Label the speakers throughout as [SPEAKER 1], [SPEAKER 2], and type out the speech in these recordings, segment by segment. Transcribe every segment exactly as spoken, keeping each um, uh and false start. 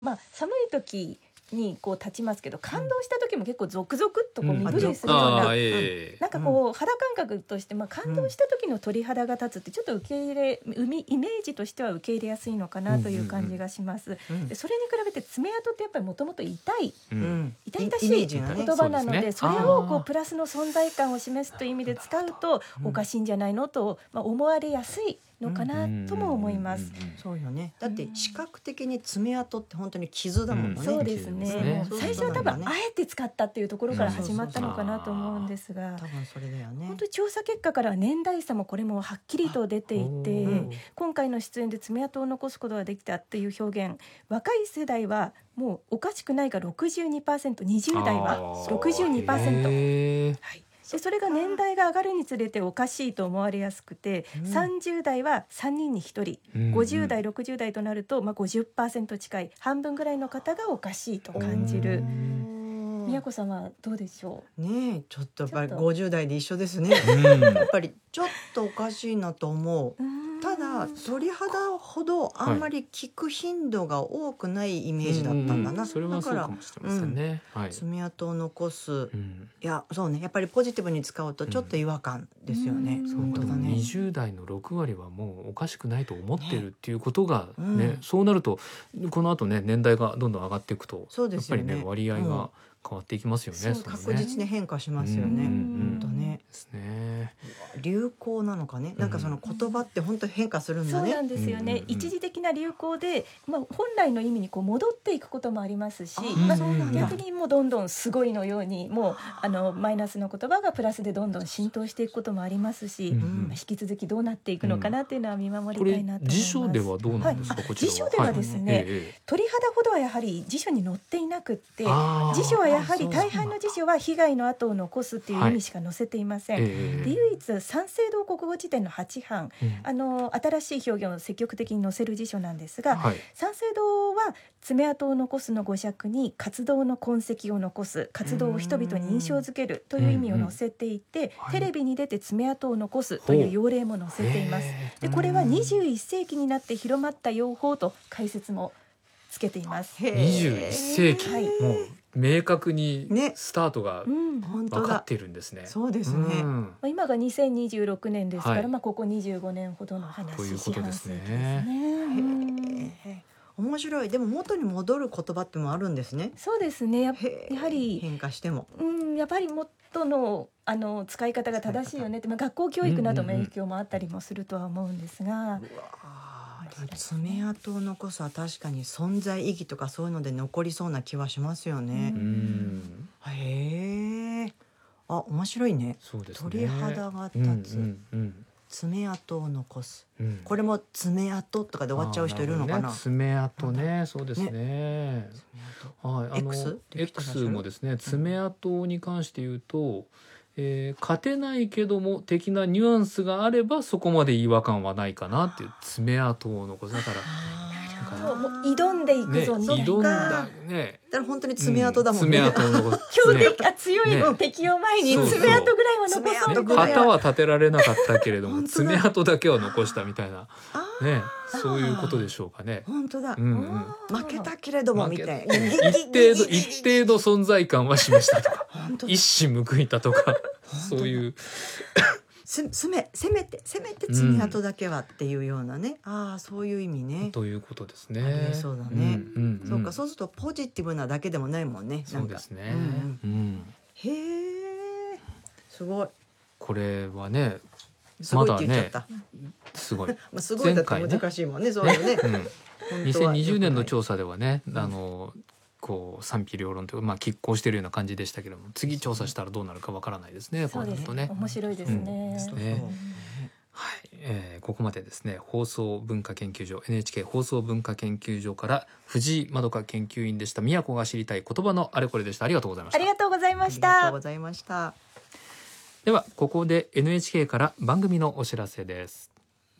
[SPEAKER 1] まあ、寒い時にこう立ちますけど、感動した時も結構ゾクゾクっとこう
[SPEAKER 2] うん
[SPEAKER 1] 身震いするような、
[SPEAKER 2] あーええ
[SPEAKER 1] なんかこう肌感覚として、まあ、感動した時の鳥肌が立つってちょっと受け入れイメージとしては受け入れやすいのかなという感じがします。
[SPEAKER 3] うん
[SPEAKER 1] でそれに比べて爪痕ってやっぱりもともと痛い
[SPEAKER 2] う
[SPEAKER 3] うんん
[SPEAKER 1] 痛々し
[SPEAKER 3] イメ
[SPEAKER 1] い
[SPEAKER 3] ージがね
[SPEAKER 1] 言葉なので、そ
[SPEAKER 2] そうですね
[SPEAKER 1] れをこ
[SPEAKER 2] あー
[SPEAKER 1] うプラスの存在感を示すという意味で使うと
[SPEAKER 3] うん
[SPEAKER 1] おかしいんじゃないのと、まあ、思われやすいのかなとも思います。
[SPEAKER 2] うんうんうんうん
[SPEAKER 3] そうよね。だって視覚的に爪痕って本当に傷だもんね。
[SPEAKER 2] うん
[SPEAKER 1] そうですね。
[SPEAKER 2] そうですね
[SPEAKER 1] もう最初は多分あえて使ったっていうところから始まったのかなと思うんですが、
[SPEAKER 3] 多分それだよね。
[SPEAKER 1] 本当に調査結果からは年代差もこれもはっきりと出ていて、
[SPEAKER 2] うん
[SPEAKER 1] 今回の出演で爪痕を残すことができたっていう表現、若い世代はもうおかしくないが ろくじゅうにパーセント、にじゅう代は ろくじゅうにパーセント、
[SPEAKER 2] へー
[SPEAKER 1] はい、でそれが年代が上がるにつれておかしいと思われやすくて、
[SPEAKER 3] うん
[SPEAKER 1] さんじゅう代はさんにんにひとり、
[SPEAKER 2] うん
[SPEAKER 1] ごじゅう代ろくじゅう代となると、まあ、ごじゅっパーセント近い半分ぐらいの方がおかしいと感じる。宮子さんはどうでしょ
[SPEAKER 3] ねえ、ちょっとやっぱり
[SPEAKER 1] ちょっと
[SPEAKER 3] ごじゅう代で一緒ですね。
[SPEAKER 2] うん
[SPEAKER 3] やっぱりちょっとおかしいなと思う。
[SPEAKER 1] う。
[SPEAKER 3] ただ鳥肌ほどあんまり効く頻度が多くないイメージだったんだな。
[SPEAKER 2] ううそれはそうかもしれませんね。はい。
[SPEAKER 3] 爪痕を残す、
[SPEAKER 2] うん
[SPEAKER 3] いやそうね、やっぱりポジティブに使うとちょっと違和感ですよね。
[SPEAKER 1] うん
[SPEAKER 3] 本当だね。
[SPEAKER 2] にじゅう代のろく割はもうおかしくないと思ってるっていうことがね、
[SPEAKER 3] うん
[SPEAKER 2] そうなるとこの後ね年代がどんどん上がっていくと
[SPEAKER 3] そうですよね
[SPEAKER 2] やっぱりね割合が変わっていきますよね。
[SPEAKER 1] うん
[SPEAKER 2] そのね
[SPEAKER 3] 確実に変化しますよね。
[SPEAKER 2] うん
[SPEAKER 3] 本当ね。
[SPEAKER 2] ですね。
[SPEAKER 3] 流行なのかね。なんかその言葉って本当変化するんだね。
[SPEAKER 1] そうなんですよね、
[SPEAKER 2] うんうんうん
[SPEAKER 1] 一時的な流行で、まあ、本来の意味にこう戻っていくこともありますし、
[SPEAKER 3] あ
[SPEAKER 2] ー
[SPEAKER 1] まあ
[SPEAKER 2] そうなんだ
[SPEAKER 1] 逆にもうどんどんすごいのようにもうあのマイナスの言葉がプラスでどんどん浸透していくこともありますし、
[SPEAKER 2] うん
[SPEAKER 3] うん
[SPEAKER 1] まあ引き続きどうなっていくのかなっていうのは見守
[SPEAKER 2] これ
[SPEAKER 1] りたいなと思います。
[SPEAKER 2] 辞書ではどうなんですか、
[SPEAKER 1] はい
[SPEAKER 2] こちらは。
[SPEAKER 1] 辞書ではですね、
[SPEAKER 2] はいええ
[SPEAKER 1] 鳥肌ほどはやはり辞書に載っていなくって、
[SPEAKER 2] あー
[SPEAKER 1] 辞書はやはり
[SPEAKER 3] あそう
[SPEAKER 1] 大半の辞書は被害の跡を残すっていう意味しか載せていません、
[SPEAKER 2] ええ
[SPEAKER 1] で唯一三省堂国語辞典のはち版、
[SPEAKER 2] うん
[SPEAKER 1] あの新しい表現を積極的に載せる辞書なんですが、
[SPEAKER 2] はい
[SPEAKER 1] 三省堂は爪痕を残すの語釈に活動の痕跡を残す、活動を人々に印象づけるという意味を載せていて、
[SPEAKER 2] はい
[SPEAKER 1] テレビに出て爪痕を残すという用例も載せています。
[SPEAKER 2] へえ
[SPEAKER 1] でこれはにじゅういっ世紀になって広まった用法と解説もつけています。
[SPEAKER 3] へえ
[SPEAKER 2] にじゅういっ世紀、
[SPEAKER 1] はい
[SPEAKER 2] もう明確に
[SPEAKER 3] ね
[SPEAKER 2] スタートが
[SPEAKER 1] うん
[SPEAKER 3] 本当だ
[SPEAKER 2] 分かっ。ているんですね。
[SPEAKER 3] そうですね。
[SPEAKER 2] うん
[SPEAKER 1] まあ今がにせんにじゅうろくねんですから、
[SPEAKER 2] はい
[SPEAKER 1] まあ、ここにじゅうごねんほどの話、
[SPEAKER 2] ということですね
[SPEAKER 1] 四半世紀ですね。うん
[SPEAKER 3] へえ面白い。でも元に戻る言葉ってもあるんですね。
[SPEAKER 1] そうですね、や
[SPEAKER 3] へえ
[SPEAKER 1] やはり
[SPEAKER 3] 変化しても。
[SPEAKER 1] うん、やっぱり元のあの使い方が正しいよねって、まあ、学校教育などの影響もあったりもするとは思うんですが、
[SPEAKER 3] うわー爪痕を残すは確かに存在意義とかそういうので残りそうな気はしますよね
[SPEAKER 2] う。ん
[SPEAKER 3] へえ。あ、面白いね。
[SPEAKER 2] そうですね。
[SPEAKER 3] 鳥肌が立つ
[SPEAKER 2] うんうん
[SPEAKER 3] 爪痕を残す。
[SPEAKER 2] うんうん
[SPEAKER 3] これも爪痕とかで終わっちゃう人いるのかな。
[SPEAKER 2] あーるほどね爪痕ね、そうですね。はい、あの
[SPEAKER 3] X？ できてらっしゃ
[SPEAKER 2] X
[SPEAKER 3] る
[SPEAKER 2] もですね、爪痕に関して言うと、えー勝てないけども的なニュアンスがあればそこまで違和感はないかなっていう爪痕を残す。だから
[SPEAKER 1] もうもう挑んでいく
[SPEAKER 2] ね、
[SPEAKER 1] ぞみたいな、
[SPEAKER 2] 挑んだね。
[SPEAKER 3] だから本当に爪痕だもんね。
[SPEAKER 2] うん爪痕を残す。
[SPEAKER 1] 強
[SPEAKER 2] ね
[SPEAKER 1] 敵、あ強い
[SPEAKER 2] ね
[SPEAKER 1] 敵を前に
[SPEAKER 2] そうそう
[SPEAKER 1] 爪痕ぐらいは残
[SPEAKER 3] 爪
[SPEAKER 1] そうとか、
[SPEAKER 3] 痕ぐらい
[SPEAKER 2] 旗は立てられなかったけれども
[SPEAKER 3] 本当だ
[SPEAKER 2] 爪痕だけは残したみたいな
[SPEAKER 3] あ
[SPEAKER 2] ね、そういうことでしょうかね。
[SPEAKER 3] 本当だ。
[SPEAKER 2] うんうん
[SPEAKER 3] 負けたけれどもみたいな。
[SPEAKER 2] 一定度一定度存在感は示したとか
[SPEAKER 3] 本当だ。
[SPEAKER 2] 一矢報いたとか
[SPEAKER 3] 当だ
[SPEAKER 2] そういう
[SPEAKER 3] すせめせめてせめて爪痕だけはっていうようなね。ああそういう意味ね。
[SPEAKER 2] ということですね。
[SPEAKER 3] ありえそうだね
[SPEAKER 2] うんうんうん
[SPEAKER 3] そうか、そうするとポジティブなだけでもないもんね。なんか
[SPEAKER 2] そうですね。
[SPEAKER 3] うんうん
[SPEAKER 2] うん
[SPEAKER 3] へえ。すごい。
[SPEAKER 2] これはね、
[SPEAKER 3] すごいって言っちゃった。
[SPEAKER 2] すごい。
[SPEAKER 3] まあすごいだと難しいもんね。そうよね。
[SPEAKER 2] うん、
[SPEAKER 3] 本当は
[SPEAKER 2] にせんにじゅうねんの
[SPEAKER 3] 良
[SPEAKER 2] 調査ではね、
[SPEAKER 3] ん
[SPEAKER 2] あのこう賛否両論というか、まあ拮抗しているような感じでしたけども、次調査したらどうなるかわからないですね。
[SPEAKER 1] そうです
[SPEAKER 2] この後ね。
[SPEAKER 1] 面白いですね。
[SPEAKER 3] くない
[SPEAKER 2] ね
[SPEAKER 3] そう
[SPEAKER 2] はい、えーここまでですね、放送文化研究所 エヌエイチケー 放送文化研究所から藤井まどか研究員でした。宮子が知りたい言葉のあれこれでした。ありがとうございました。
[SPEAKER 1] ありがとうございまし
[SPEAKER 3] ありがとう
[SPEAKER 1] た
[SPEAKER 3] ご。ざいました。
[SPEAKER 2] ではここで エヌエイチケー から番組のお知らせです。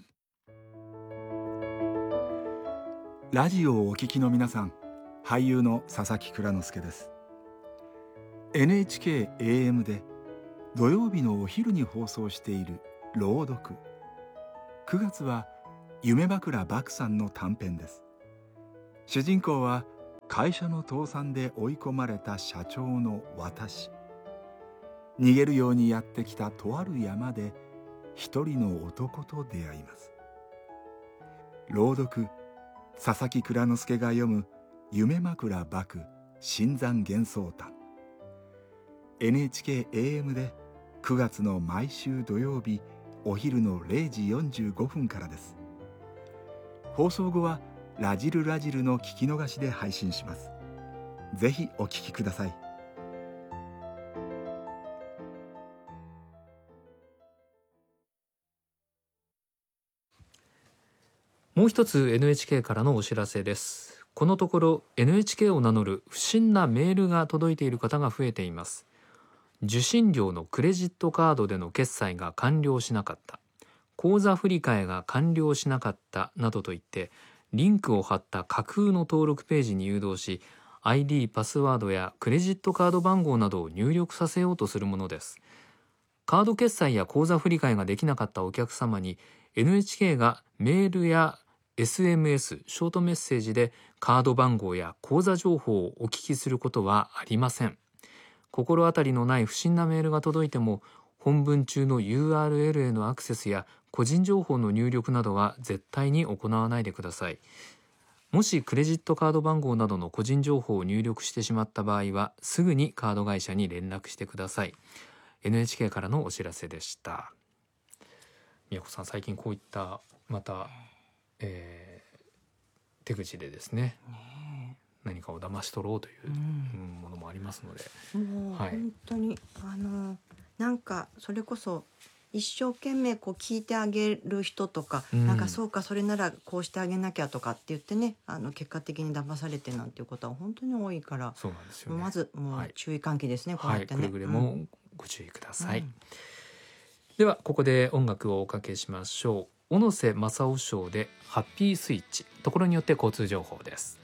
[SPEAKER 4] ラジオをお聞きの皆さん、俳優の佐々木蔵之介です。 エヌエイチケーエーエム で土曜日のお昼に放送している朗読。くがつは夢枕獏さんの短編です。主人公は会社の倒産で追い込まれた社長の私。逃げるようにやってきたとある山で一人の男と出会います。朗読、佐々木蔵之介が読む夢枕幕新山幻想譚。エヌエイチケーエーエム でくがつの毎週土曜日お昼のれいじよんじゅうごふんからです。放送後はラジルラジルの聞き逃しで配信します。ぜひお聞きください。
[SPEAKER 2] もう一つ エヌエイチケー からのお知らせです。このところ エヌエイチケー を名乗る不審なメールが届いている方が増えています。受信料のクレジットカードでの決済が完了しなかった、口座振替が完了しなかったなどと言ってリンクを貼った架空の登録ページに誘導し、 アイディー パスワードやクレジットカード番号などを入力させようとするものです。カード決済や口座振替ができなかったお客様に エヌエイチケー がメールや エスエムエス ショートメッセージでカード番号や口座情報をお聞きすることはありません。心当たりのない不審なメールが届いても本文中の ユーアールエル へのアクセスや個人情報の入力などは絶対に行わないでください。もしクレジットカード番号などの個人情報を入力してしまった場合はすぐにカード会社に連絡してください。 エヌエイチケー からのお知らせでした。宮子さん、最近こういったまた、えー、手口でですね、
[SPEAKER 3] ね
[SPEAKER 2] 何かを騙し取ろうという、
[SPEAKER 3] うん
[SPEAKER 2] うんものもありますので、
[SPEAKER 3] もう
[SPEAKER 2] はい
[SPEAKER 3] 本当に、あのなんかそれこそ一生懸命こう聞いてあげる人とか、
[SPEAKER 2] うん
[SPEAKER 3] なんかそうかそれならこうしてあげなきゃとかって言ってね、あの結果的に騙されてなんていうことは本当に多いから、
[SPEAKER 2] そうなんですよね。
[SPEAKER 3] まずも
[SPEAKER 2] はい
[SPEAKER 3] う注意喚起ですね、こう
[SPEAKER 2] はい、
[SPEAKER 3] やってね。
[SPEAKER 2] くれぐれもご注意ください。
[SPEAKER 3] うん
[SPEAKER 2] ではここで音楽をおかけしましょう。小野瀬正夫賞でハッピースイッチ。ところによって交通情報です。